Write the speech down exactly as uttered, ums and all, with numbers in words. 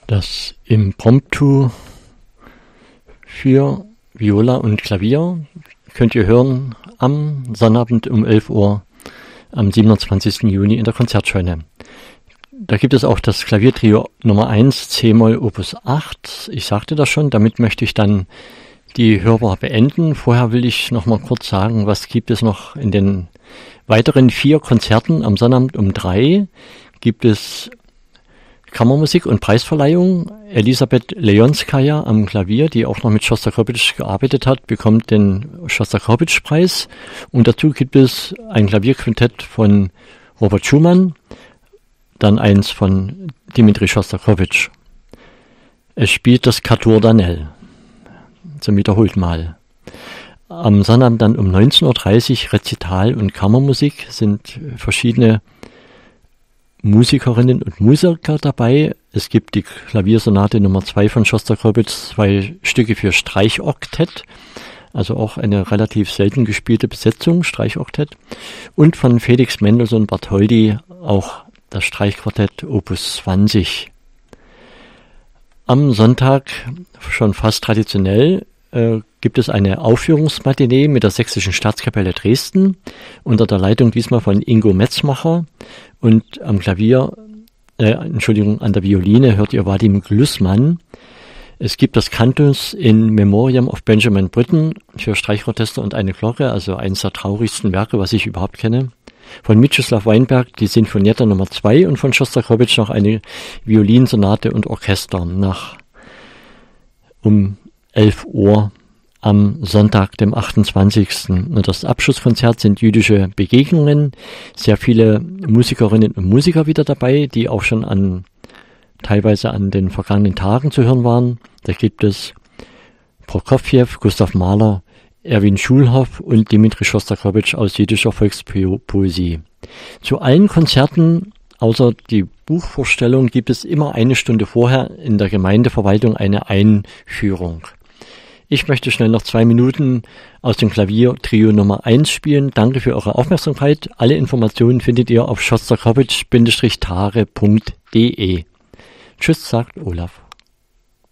Das Impromptu für Viola und Klavier könnt ihr hören am Sonnabend um elf Uhr am siebenundzwanzigsten Juni in der Konzertscheune. Da gibt es auch das Klaviertrio Nummer eins C-Moll Opus acht. Ich sagte das schon, damit möchte ich dann die Hörbar beenden. Vorher will ich noch mal kurz sagen, was gibt es noch in den weiteren vier Konzerten. Am Sonnabend um drei gibt es Kammermusik und Preisverleihung. Elisabeth Leonskaja am Klavier, die auch noch mit Schostakowitsch gearbeitet hat, bekommt den Schostakowitsch-Preis. Und dazu gibt es ein Klavierquintett von Robert Schumann, dann eins von Dmitri Schostakowitsch. Es spielt das Quatuor Danel, zum wiederholten Mal. Am Sonnabend dann um neunzehn Uhr dreißig Rezital und Kammermusik, sind verschiedene Musikerinnen und Musiker dabei. Es gibt die Klaviersonate Nummer zwei von Schostakowitsch, zwei Stücke für Streichoktett, also auch eine relativ selten gespielte Besetzung, Streichoktett. Und von Felix Mendelssohn Bartholdy auch das Streichquartett Opus zwanzig. Am Sonntag, schon fast traditionell, äh, gibt es eine Aufführungsmatinee mit der Sächsischen Staatskapelle Dresden unter der Leitung diesmal von Ingo Metzmacher. Und am Klavier, äh, Entschuldigung, an der Violine hört ihr Vadim Glussmann. Es gibt das Cantus in Memoriam of Benjamin Britten für Streichorchester und eine Glocke, also eines der traurigsten Werke, was ich überhaupt kenne. Von Mieczysław Weinberg die Sinfonietta Nummer zwei und von Schostakowitsch noch eine Violinsonate und Orchester nach um elf Uhr am Sonntag, dem achtundzwanzigsten Und das Abschlusskonzert sind jüdische Begegnungen. Sehr viele Musikerinnen und Musiker wieder dabei, die auch schon an teilweise an den vergangenen Tagen zu hören waren. Da gibt es Prokofjew, Gustav Mahler, Erwin Schulhoff und Dmitri Schostakowitsch aus jüdischer Volkspoesie. Zu allen Konzerten, außer die Buchvorstellung, gibt es immer eine Stunde vorher in der Gemeindeverwaltung eine Einführung. Ich möchte schnell noch zwei Minuten aus dem Klaviertrio Nummer eins spielen. Danke für eure Aufmerksamkeit. Alle Informationen findet ihr auf schostakowitsch Bindestrich tare Punkt de. Tschüss, sagt Olaf.